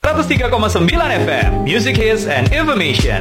103,9 FM Music Hits and Information.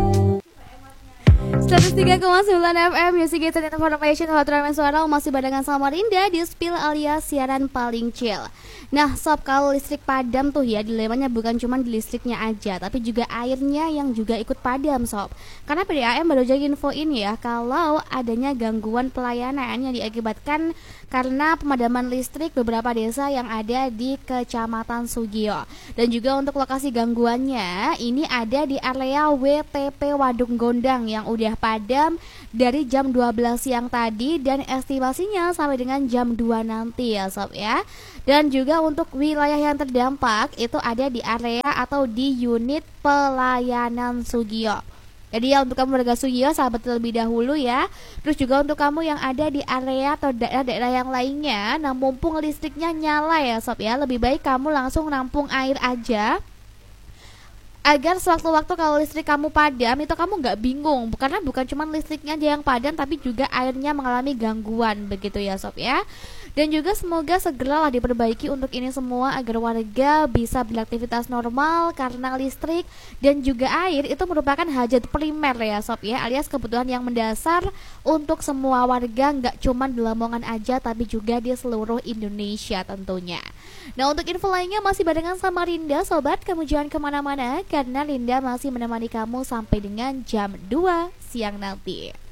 103,9 FM Music Hits and Information. Hotline suara masih barengan sama Rinda di Spill alias siaran paling chill. Nah sob, kalau listrik padam tuh ya, dilemanya bukan cuma di listriknya aja, tapi juga airnya yang juga ikut padam sob. Karena PDAM baru aja infoin ya, kalau adanya gangguan pelayanan yang diakibatkan karena pemadaman listrik beberapa desa yang ada di Kecamatan Sugio. Dan juga untuk lokasi gangguannya, ini ada di area WTP Waduk Gondang yang udah padam dari jam 12 siang tadi dan estimasinya sampai dengan jam 2 nanti ya sob ya. Dan juga untuk wilayah yang terdampak itu ada di area atau di unit pelayanan Sugio. Jadi ya untuk kamu warga Sugio, sahabat terlebih dahulu ya. Terus juga untuk kamu yang ada di area atau daerah-daerah yang lainnya, nah mumpung listriknya nyala ya sob ya, lebih baik kamu langsung nampung air aja, agar sewaktu-waktu kalau listrik kamu padam itu kamu nggak bingung, karena bukan cuma listriknya aja yang padam tapi juga airnya mengalami gangguan begitu ya sob ya. Dan juga semoga segeralah diperbaiki untuk ini semua agar warga bisa beraktivitas normal, karena listrik dan juga air itu merupakan hajat primer ya sob ya, alias kebutuhan yang mendasar untuk semua warga, nggak cuma di Lamongan aja tapi juga di seluruh Indonesia tentunya. Nah untuk info lainnya masih barengan sama Rinda sobat, kamu jangan kemana-mana karena Linda masih menemani kamu sampai dengan jam 2 siang nanti.